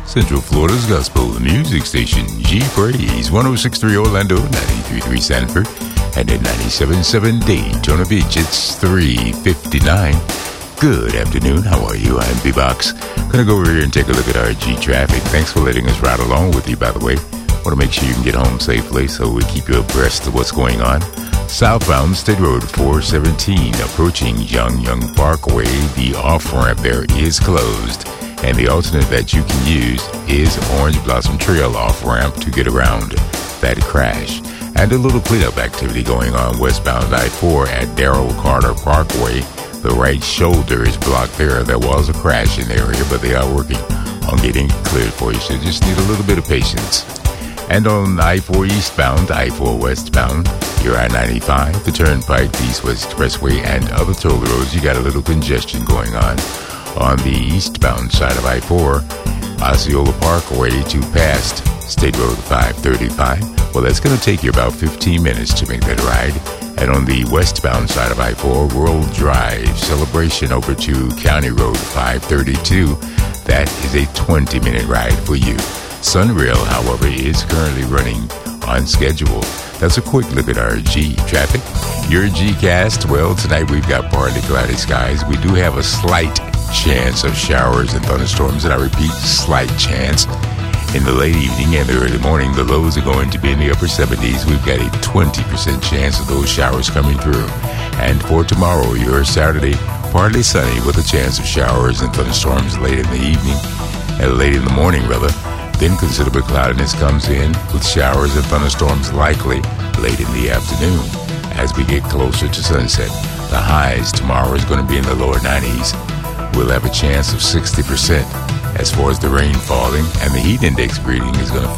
Central Florida's gospel music station, G-Praise, 106.3 Orlando, 93.3 Sanford, and at 97.7 Daytona Beach. It's 3:59. Good afternoon. How are you? I'm B-Box. Gonna go over here and take a look at our G traffic. Thanks for letting us ride along with you, by the way. Want to make sure you can get home safely, so we keep you abreast of what's going on. Southbound State Road 417, approaching Young Parkway. The off-ramp there is closed, and the alternate that you can use is Orange Blossom Trail off-ramp to get around that crash. And a little cleanup activity going on westbound I-4 at Darrell Carter Parkway. The right shoulder is blocked there. There was a crash in the area, but they are working on getting it cleared for you, so you just need a little bit of patience. And on I-4 eastbound, I-4 westbound, you're at 95, the Turnpike, the East-West Expressway, and other toll roads, you got a little congestion going on. On the eastbound side of I-4, Osceola Parkway to past State Road 535. Well, that's going to take you about 15 minutes to make that ride. And on the westbound side of I-4, World Drive, Celebration over to County Road 532. That is a 20-minute ride for you. Sunrail, however, is currently running on schedule. That's a quick look at our G traffic. Your G-Cast, well, tonight we've got partly cloudy skies. We do have a slight chance of showers and thunderstorms, and I repeat, slight chance. In the late evening and the early morning, the lows are going to be in the upper 70s. We've got a 20% chance of those showers coming through. And for tomorrow, your Saturday, partly sunny with a chance of showers and thunderstorms late in the evening, and late in the morning, rather. Then considerable cloudiness comes in with showers and thunderstorms likely late in the afternoon. As we get closer to sunset, the highs tomorrow is going to be in the lower 90s. We'll have a chance of 60% as far as the rain falling, and the heat index reading is going to